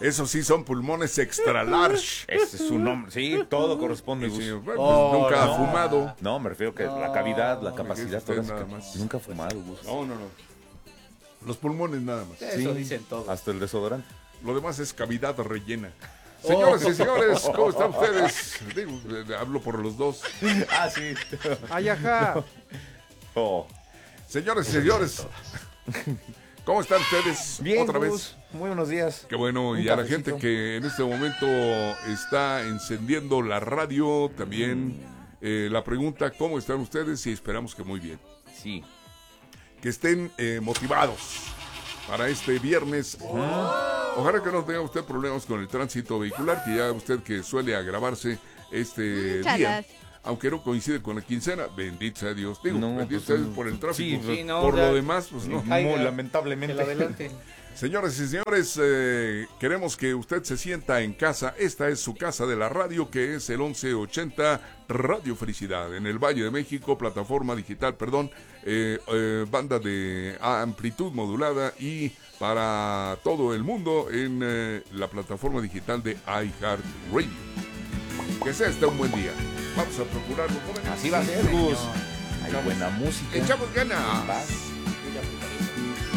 Esos sí son pulmones extra large. Ese es su nombre. Sí, todo corresponde. Sí, Gus. bueno, pues nunca ha fumado. No, me refiero que la cavidad, la capacidad, usted todas nada más. Nunca ha fumado, Gus. No. Los pulmones nada más. Eso dicen todos. Hasta el desodorante. Lo demás es cavidad rellena. Señoras y señores, ¿cómo están ustedes? Digo, hablo por los dos. Ah, sí. Ay, ajá. Oh. Señores y señores, ¿cómo están ustedes? Bien, Otra Gus. vez. Muy buenos días. Qué bueno, Un y a la cafecito. gente que en este momento está encendiendo la radio, también la pregunta, ¿cómo están ustedes? Y esperamos que muy bien. Sí. Que estén motivados para este viernes. Ojalá que no tenga usted problemas con el tránsito vehicular, que ya usted que suele agravarse este día. Chalas. Aunque no coincide con la quincena, bendito sea Dios. Digo, No, bendito pues, sea Dios por el tráfico. sí, no, por ya- lo demás, pues no. Caiga. Muy lamentablemente. El adelante. Señoras y señores, queremos que usted se sienta en casa. Esta es su casa de la radio, que es el 1180 Radio Felicidad, en el Valle de México, plataforma digital, banda de amplitud modulada y para todo el mundo en la plataforma digital de iHeartRadio. Que sea este un buen día. Vamos a procurarlo, jóvenes. Así va a ser, Gus. Hay buena música. Echamos ganas. Paz.